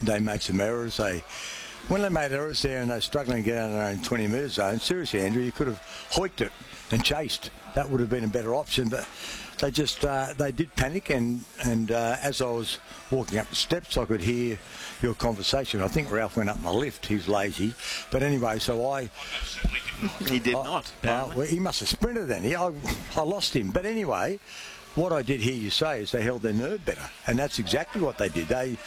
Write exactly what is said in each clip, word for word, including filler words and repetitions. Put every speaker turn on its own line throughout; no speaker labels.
they made some errors. They, when they made errors there and they're struggling to get out of their own twenty metre zone, seriously, Andrew, you could have hoiked it and chased. That would have been a better option, but they just uh, they did panic, and and uh, as I was walking up the steps, I could hear your conversation. I think Ralph went up my lift. He's lazy, but anyway, so I
he did
I,
not.
Uh, well, he must have sprinted then. He, I, I lost him, but anyway, what I did hear you say is they held their nerve better, and that's exactly what they did. They.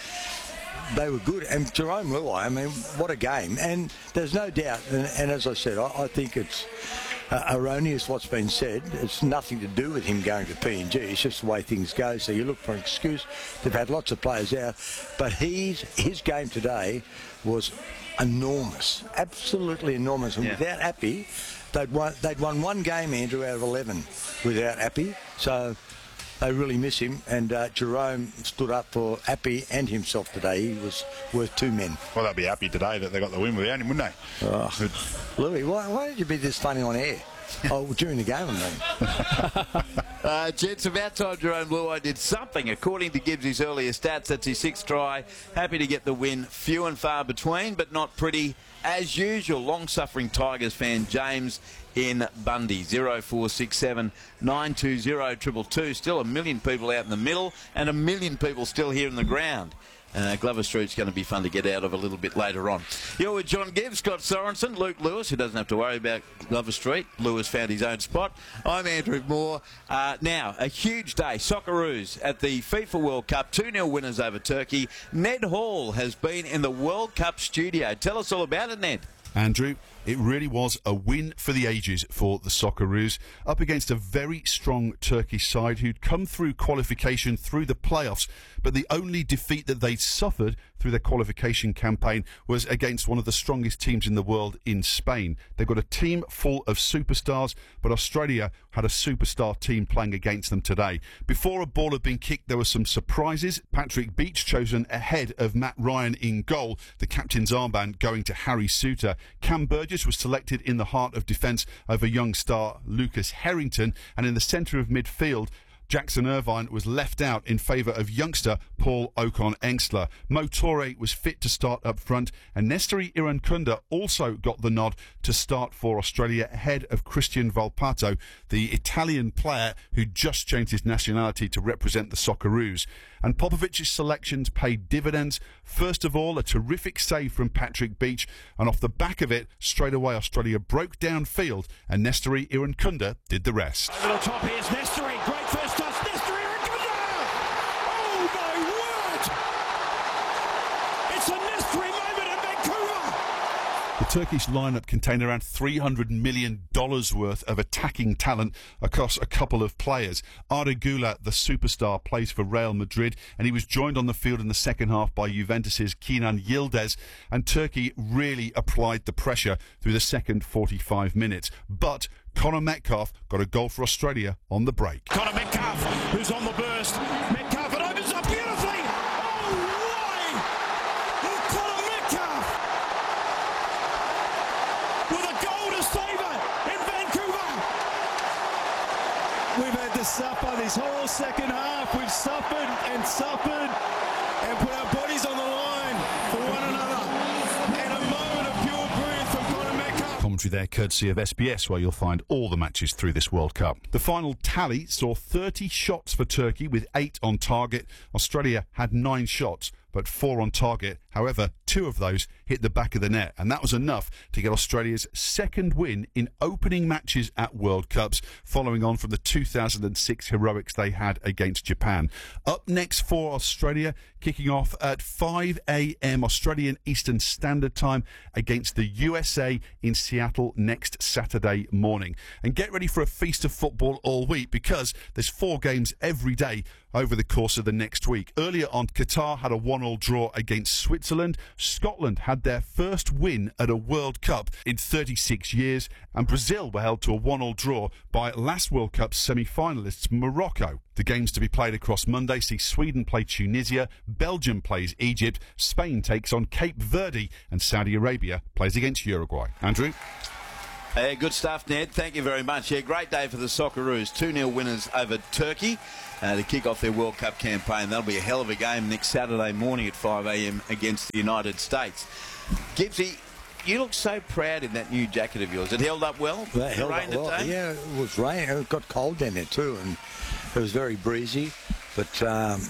They were good, and Jerome Luai, I mean, what a game. And there's no doubt, and, and as I said, I, I think it's uh, erroneous what's been said. It's nothing to do with him going to P N G. It's just the way things go. So you look for an excuse. They've had lots of players out, but he's, his game today was enormous, absolutely enormous. And
yeah.
without Appy, they'd won, they'd won one game, Andrew, out of eleven without Appy. So they really miss him, and uh, Jerome stood up for Appy and himself today. He was worth two men.
Well, they'll be happy today that they got the win without him, wouldn't they?
Oh, Louis, why, why did you be this funny on air? Oh, during the game, I mean.
uh, gents, about time Jerome Luai did something. According to Gibbs' earlier stats, that's his sixth try. Happy to get the win. Few and far between, but not pretty. As usual, long-suffering Tigers fan James in Bundy. zero four six seven nine two zero two two. Still a million people out in the middle and a million people still here in the ground. Uh, Glover Street's going to be fun to get out of a little bit later on. You're with John Gibbs, Scott Sorensen, Luke Lewis, who doesn't have to worry about Glover Street. Lewis found his own spot. I'm Andrew Moore. Uh, now, a huge day. Socceroos at the FIFA World Cup. two nil winners over Turkey. Ned Hall has been in the World Cup studio. Tell us all about it, Ned.
Andrew, it really was a win for the ages for the Socceroos, up against a very strong Turkish side who'd come through qualification through the playoffs, but the only defeat that they'd suffered through their qualification campaign was against one of the strongest teams in the world in Spain. They've got a team full of superstars, but Australia had a superstar team playing against them today. Before a ball had been kicked, there were some surprises. Patrick Beach chosen ahead of Matt Ryan in goal, the captain's armband going to Harry Souttar. Cam Burgess was selected in the heart of defence over young star Lucas Harrington, and in the centre of midfield, Jackson Irvine was left out in favour of youngster Paul Ocon-Engstler. Mo Torre was fit to start up front, and Nestori Irankunda also got the nod to start for Australia ahead of Christian Volpato, the Italian player who just changed his nationality to represent the Socceroos. And Popovic's selections paid dividends. First of all, a terrific save from Patrick Beach, and off the back of it, straight away Australia broke downfield, and Nestori Irankunda did the rest.
Over the top, here's Nestori, great first touch, Nestori Irankunda! Oh my word! It's a Nestori moment in Vancouver!
The Turkish lineup contained around three hundred million dollars worth of attacking talent across a couple of players. Arda Güler, the superstar, plays for Real Madrid, and he was joined on the field in the second half by Juventus's Kenan Yildiz, and Turkey really applied the pressure through the second forty-five minutes. But Connor Metcalfe got a goal for Australia on the break.
Connor Metcalfe, who's on the burst. Metcalfe, it opens up beautifully! Oh, why? Oh, Connor Metcalfe! With a goal to save it in Vancouver!
We've had to suffer this whole second half. We've suffered and suffered and put our bodies on the line for one another. And a moment of pure brilliance from Connor Metcalfe.
Commentary there courtesy of S B S, where you'll find all the matches through this World Cup. The final tally saw thirty shots for Turkey with eight on target. Australia had nine shots, but four on target. However, two of those hit the back of the net, and that was enough to get Australia's second win in opening matches at World Cups, following on from the two thousand six heroics they had against Japan. Up next for Australia, kicking off at five a m Australian Eastern Standard Time against the U S A in Seattle next Saturday morning. And get ready for a feast of football all week, because there's four games every day over the course of the next week. Earlier on, Qatar had a one all draw against Switzerland. Scotland had their first win at a World Cup in thirty-six years, and Brazil were held to a one all draw by last World Cup semi-finalists Morocco. The games to be played across Monday see Sweden play Tunisia, Belgium plays Egypt, Spain takes on Cape Verde, and Saudi Arabia plays against Uruguay. Andrew?
Yeah, good stuff, Ned. Thank you very much. Yeah, great day for the Socceroos. two nil winners over Turkey uh, to kick off their World Cup campaign. That'll be a hell of a game next Saturday morning at five a m against the United States. Gibbsy, you look so proud in that new jacket of yours. It held up well?
That held
rain
up well.
today?
Yeah, it was rain. It got cold down there too, and it was very breezy, but um,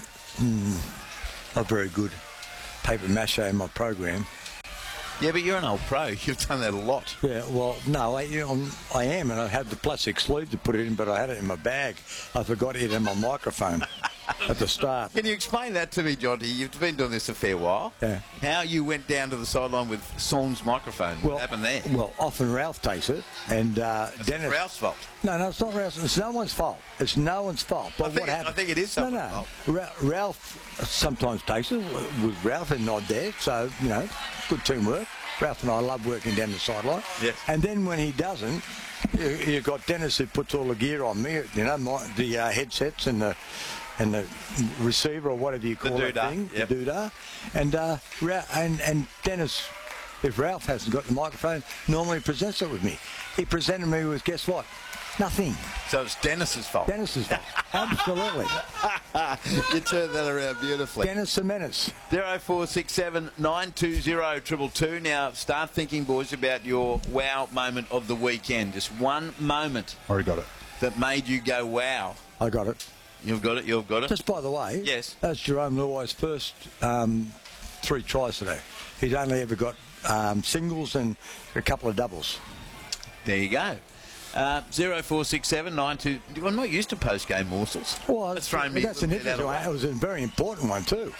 mm, not very good. Paper mache in my program.
Yeah, but you're an old pro. You've done that a lot.
Yeah, well, no, I, you know, I am, and I had the plastic sleeve to put it in, but I had it in my bag. I forgot it in my microphone at the start.
Can you explain that to me, Jonty? You've been doing this a fair while.
Yeah.
How you went down to the sideline with Song's microphone.
Well,
what happened there?
Well, often Ralph takes it, and uh,
It's
Dennis.
Ralph's fault.
No, no, it's not Ralph's. It's no one's fault. It's no one's fault. But
I think
what
it-
happened?
I think it is
No,
someone's
no.
fault.
Ra- Ralph sometimes takes it with Ralph and not there, so you know, good teamwork. Ralph and I love working down the sideline.
Yes.
And then when he doesn't, you, you got Dennis who puts all the gear on me. You know, my, the uh, headsets and the and the receiver or whatever you call that
doodah,
thing,
yep.
the doodah. And uh, Ra- and and Dennis. If Ralph hasn't got the microphone, normally presents it with me. He presented me with, guess what? Nothing.
So it's Dennis's fault.
Dennis's fault. Absolutely.
You turned that around beautifully.
Dennis the Menace.
zero four six seven nine two zero two two two. Now, start thinking, boys, about your wow moment of the weekend. Just one moment
Already got it.
that made you go wow.
I got it.
You've got it, you've got it.
Just by the way,
Yes.
that's Jerome Luai's first um, three tries today. He's only ever got um, singles and a couple of doubles.
There you go. Uh, zero four six seven nine two. I'm not used to post-game morsels.
Well,
That's thrown me
that's
a
an
little bit out of
interesting one. It was a very important one too.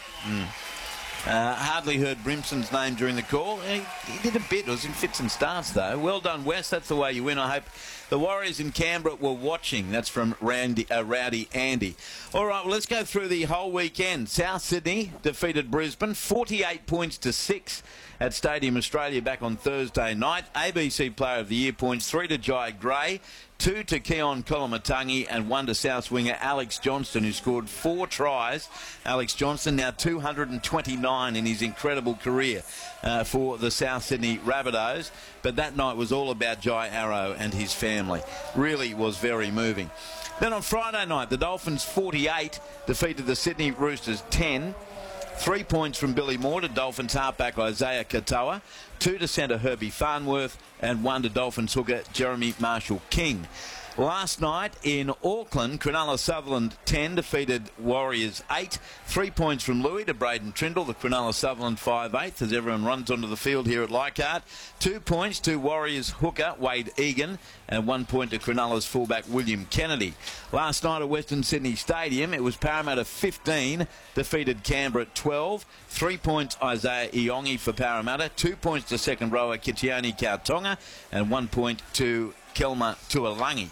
Uh, hardly heard Brimson's name during the call. He, he did a bit. It was in fits and starts, though. Well done, West. That's the way you win. I hope the Warriors in Canberra were watching. That's from Randy, uh, Rowdy Andy. All right, well, let's go through the whole weekend. South Sydney defeated Brisbane, forty-eight points to six at Stadium Australia back on Thursday night. A B C Player of the Year points, three to Jai Gray, two to Keon Kolomatangi, and one to South winger Alex Johnston, who scored four tries. Alex Johnston now two hundred twenty-nine in his incredible career uh, for the South Sydney Rabbitohs. But that night was all about Jai Arrow and his family. Really was very moving. Then on Friday night, the Dolphins forty-eight defeated the Sydney Roosters ten. Three points from Billy Moore to Dolphins halfback Isaiah Katoa, two to centre Herbie Farnworth, and one to Dolphins hooker Jeremy Marshall-King. Last night in Auckland, Cronulla Sutherland ten defeated Warriors eight. Three points from Louis to Braden Trindle, the Cronulla Sutherland five eighth as everyone runs onto the field here at Leichhardt. Two points to Warriors hooker Wade Egan, and one point to Cronulla's fullback William Kennedy. Last night at Western Sydney Stadium, it was Parramatta fifteen defeated Canberra twelve. Three points Isaiah Iongi for Parramatta, two points to second rower Kitione Kautonga, and one point to Kelma Tuolangi.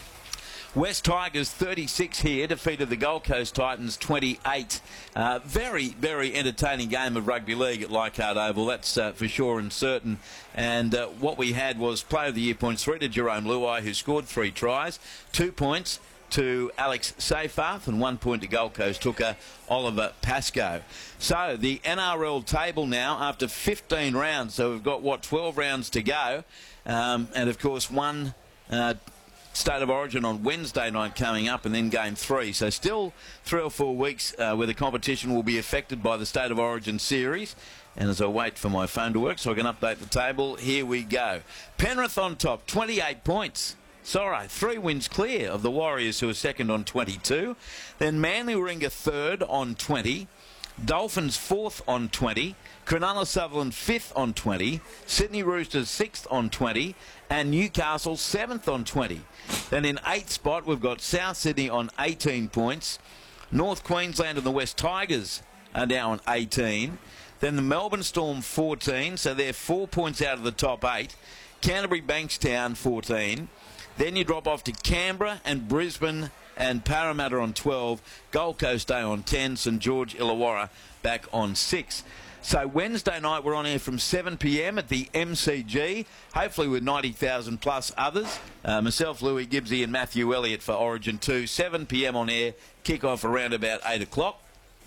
West Tigers thirty-six here defeated the Gold Coast Titans twenty-eight. Uh, very, very entertaining game of rugby league at Leichhardt Oval, that's uh, for sure and certain. And uh, what we had was Player of the Year points, three to Jerome Luai, who scored three tries, two points to Alex Seyfarth, and one point to Gold Coast hooker Oliver Pascoe. So the N R L table now after fifteen rounds, so we've got, what, twelve rounds to go, um, and of course one uh, State of Origin on Wednesday night coming up, and then game three. So still three or four weeks uh, where the competition will be affected by the State of Origin series. And as I wait for my phone to work so I can update the table, here we go. Penrith on top, twenty-eight points. Sorry, three wins clear of the Warriors, who are second on twenty-two. Then Manly Warringah third on twenty. Dolphins fourth on twenty. Cronulla Sutherland fifth on twenty. Sydney Roosters sixth on twenty. And Newcastle seventh on twenty. Then in eighth spot, we've got South Sydney on eighteen points. North Queensland and the West Tigers are now on eighteen. Then the Melbourne Storm fourteen, so they're four points out of the top eight. Canterbury Bankstown fourteen. Then you drop off to Canberra and Brisbane and Parramatta on twelve. Gold Coast Day on ten. St George Illawarra back on six. So Wednesday night we're on air from seven p m at the M C G, hopefully with ninety thousand plus others. Uh, myself, Louis Gibbsy and Matthew Elliott for Origin two. seven p m on air, kick-off around about eight o'clock.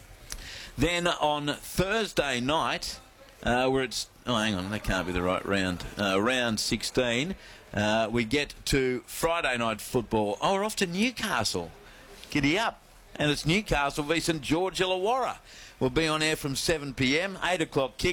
Then on Thursday night, uh, where it's... Oh, hang on, that can't be the right round. Uh, round sixteen. uh, we get to Friday night football. Oh, we're off to Newcastle. Giddy up. And it's Newcastle v St George Illawarra. We'll be on air from seven p m, eight o'clock kick.